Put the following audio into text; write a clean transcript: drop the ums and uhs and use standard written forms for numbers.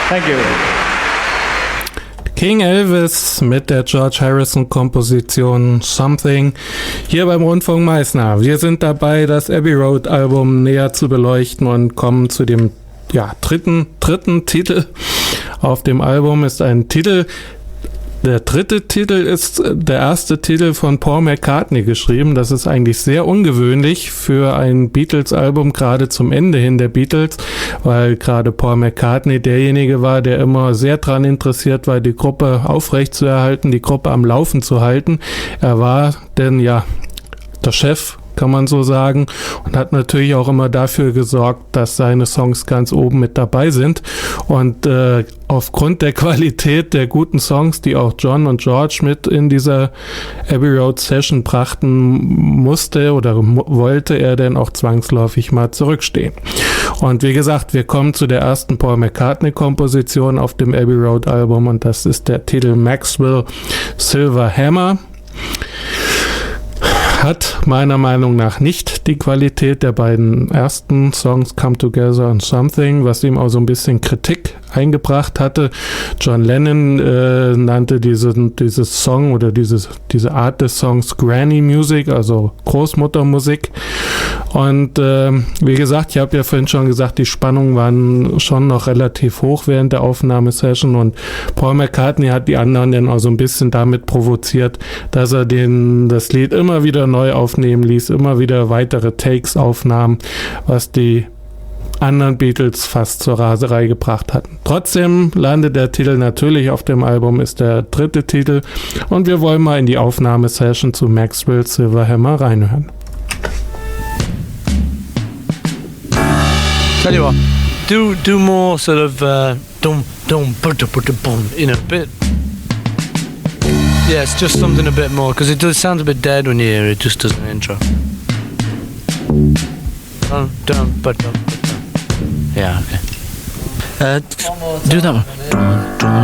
Thank you. King Elvis mit der George Harrison-Komposition Something hier beim Rundfunk Meißner. Wir sind dabei, das Abbey Road Album näher zu beleuchten und kommen zu dem dritten Titel auf dem Album. Ist ein Titel. Der dritte Titel ist der erste Titel von Paul McCartney geschrieben. Das ist eigentlich sehr ungewöhnlich für ein Beatles-Album, gerade zum Ende hin der Beatles, weil gerade Paul McCartney derjenige war, der immer sehr daran interessiert war, die Gruppe aufrechtzuerhalten, die Gruppe am Laufen zu halten. Er war denn der Chef, kann man so sagen, und hat natürlich auch immer dafür gesorgt, dass seine Songs ganz oben mit dabei sind. Und aufgrund der Qualität der guten Songs, die auch John und George mit in dieser Abbey Road Session brachten, musste oder wollte er denn auch zwangsläufig mal zurückstehen. Und wie gesagt, wir kommen zu der ersten Paul McCartney-Komposition auf dem Abbey Road Album, und das ist der Titel Maxwell Silver Hammer. Hat meiner Meinung nach nicht die Qualität der beiden ersten Songs Come Together und Something, was ihm auch so ein bisschen Kritik eingebracht hatte. John Lennon nannte dieses Song oder diese Art des Songs Granny Music, also Großmuttermusik. Und wie gesagt, ich habe ja vorhin schon gesagt, die Spannungen waren schon noch relativ hoch während der Aufnahmesession, und Paul McCartney hat die anderen dann auch so ein bisschen damit provoziert, dass er das Lied immer wieder neu aufnehmen ließ, immer wieder weitere Takes aufnahm, was die anderen Beatles fast zur Raserei gebracht hatten. Trotzdem landet der Titel natürlich auf dem Album, ist der dritte Titel, und wir wollen mal in die Aufnahmesession zu Maxwell Silver Hammer reinhören. Tell you what, do more sort of dum in a bit. Yes, just something a bit more, because it does sound a bit dead when you hear it, just as an intro. Yeah, okay. Do that one.